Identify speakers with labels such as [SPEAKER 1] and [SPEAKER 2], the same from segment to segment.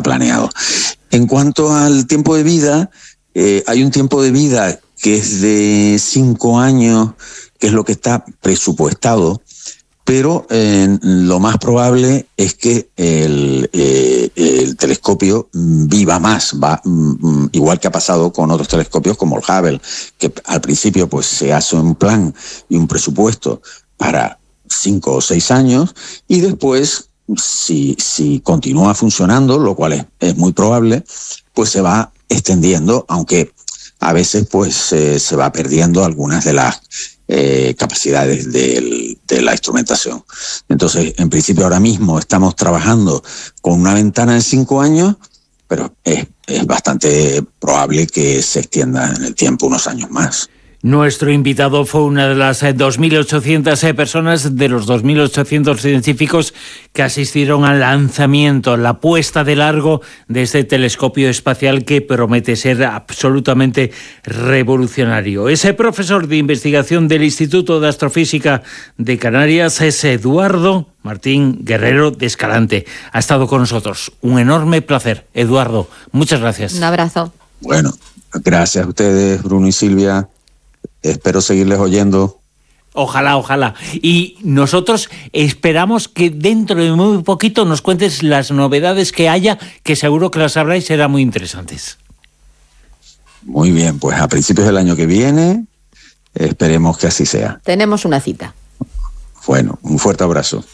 [SPEAKER 1] planeado. En cuanto al tiempo de vida, hay un tiempo de vida que es de 5 años, que es lo que está presupuestado, pero lo más probable es que el telescopio viva más, igual que ha pasado con otros telescopios como el Hubble, que al principio pues se hace un plan y un presupuesto para 5 o 6 años, y después, si continúa funcionando, lo cual es muy probable, pues se va extendiendo, aunque a veces pues se va perdiendo algunas de las capacidades de la instrumentación. Entonces, en principio ahora mismo estamos trabajando con una ventana de 5 años, pero es bastante probable que se extienda en el tiempo unos años más.
[SPEAKER 2] Nuestro invitado fue una de las 2.800 personas, de los 2.800 científicos que asistieron al lanzamiento, la puesta de largo de este telescopio espacial que promete ser absolutamente revolucionario. Ese profesor de investigación del Instituto de Astrofísica de Canarias es Eduardo Martín Guerrero de Escalante. Ha estado con nosotros. Un enorme placer. Eduardo, muchas gracias.
[SPEAKER 3] Un abrazo.
[SPEAKER 1] Bueno, gracias a ustedes, Bruno y Silvia. Espero seguirles oyendo.
[SPEAKER 2] Ojalá, ojalá. Y nosotros esperamos que dentro de muy poquito nos cuentes las novedades que haya, que seguro que las habrá y serán muy interesantes.
[SPEAKER 1] Muy bien, pues a principios del año que viene, esperemos que así sea.
[SPEAKER 3] Tenemos una cita.
[SPEAKER 1] Bueno, un fuerte abrazo.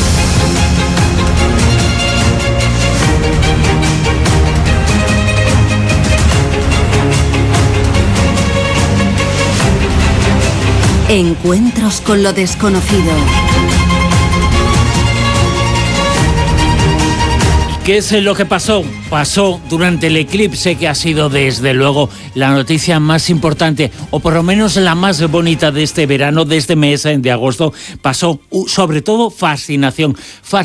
[SPEAKER 4] Encuentros con lo desconocido.
[SPEAKER 2] ¿Qué es lo que pasó? Pasó durante el eclipse, que ha sido desde luego la noticia más importante, o por lo menos la más bonita de este verano, de este mes de agosto. Pasó sobre todo fascinación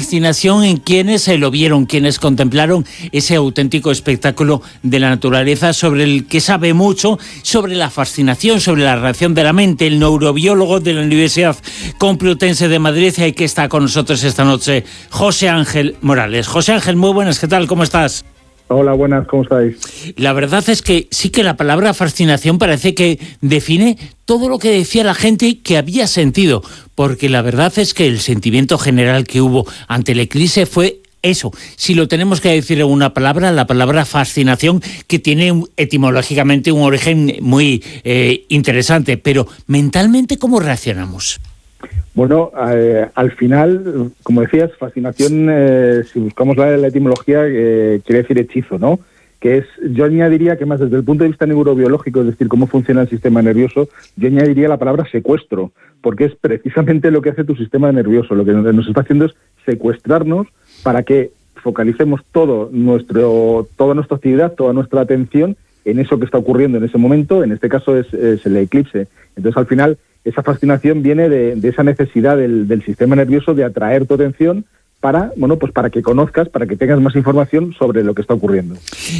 [SPEAKER 2] en quienes lo vieron, quienes contemplaron ese auténtico espectáculo de la naturaleza, sobre el que sabe mucho, sobre la fascinación, sobre la reacción de la mente, el neurobiólogo de la Universidad Complutense de Madrid, y que está con nosotros esta noche, José Ángel Morales. José Ángel, muy buenas, ¿qué tal? ¿Cómo estás?
[SPEAKER 5] Hola, buenas, ¿cómo estáis?
[SPEAKER 2] La verdad es que sí que la palabra fascinación parece que define todo lo que decía la gente que había sentido, porque la verdad es que el sentimiento general que hubo ante el eclipse fue eso. Si lo tenemos que decir en una palabra, la palabra fascinación, que tiene etimológicamente un origen muy interesante, pero mentalmente, ¿cómo reaccionamos?
[SPEAKER 5] Bueno, al final, como decías, fascinación, si buscamos la etimología, quiere decir hechizo, ¿no? Que es, yo añadiría que más desde el punto de vista neurobiológico, es decir, cómo funciona el sistema nervioso, yo añadiría la palabra secuestro, porque es precisamente lo que hace tu sistema nervioso. Lo que nos está haciendo es secuestrarnos para que focalicemos toda nuestra actividad, toda nuestra atención en eso que está ocurriendo en ese momento. En este caso es el eclipse. Entonces, al final, esa fascinación viene de esa necesidad del sistema nervioso de atraer tu atención para que conozcas, para que tengas más información sobre lo que está ocurriendo.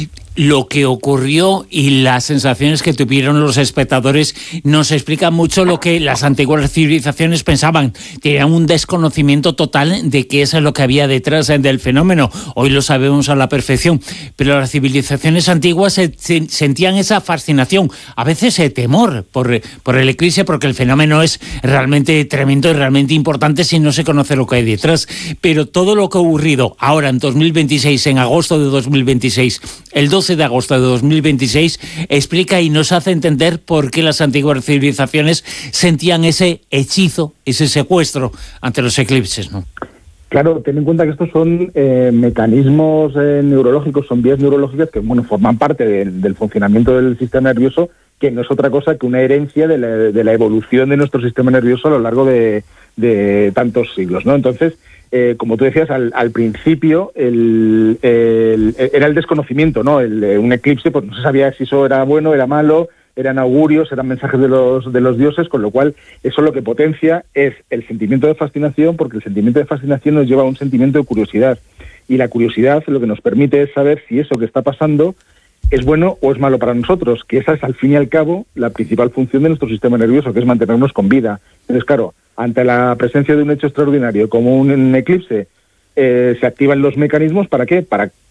[SPEAKER 2] Lo que ocurrió y las sensaciones que tuvieron los espectadores nos explica mucho lo que las antiguas civilizaciones pensaban. Tenían un desconocimiento total de qué es lo que había detrás del fenómeno. Hoy lo sabemos a la perfección, pero las civilizaciones antiguas sentían esa fascinación, a veces temor por el eclipse, porque el fenómeno es realmente tremendo y realmente importante si no se conoce lo que hay detrás. Pero todo lo que ha ocurrido ahora en 2026, en agosto de 2026, el 12 de agosto de 2026, explica y nos hace entender por qué las antiguas civilizaciones sentían ese hechizo, ese secuestro ante los eclipses, ¿no?
[SPEAKER 5] Claro, ten en cuenta que estos son mecanismos neurológicos, son vías neurológicas que forman parte del funcionamiento del sistema nervioso, que no es otra cosa que una herencia de la evolución de nuestro sistema nervioso a lo largo de tantos siglos, ¿no? Entonces, como tú decías, al principio era el desconocimiento, ¿no? Un eclipse, pues no se sabía si eso era bueno, era malo, eran augurios, eran mensajes de los dioses, con lo cual eso lo que potencia es el sentimiento de fascinación, porque el sentimiento de fascinación nos lleva a un sentimiento de curiosidad. Y la curiosidad lo que nos permite es saber si eso que está pasando es bueno o es malo para nosotros, que esa es al fin y al cabo la principal función de nuestro sistema nervioso, que es mantenernos con vida. Entonces, claro, ante la presencia de un hecho extraordinario como un eclipse, se activan los mecanismos, ¿para qué? Para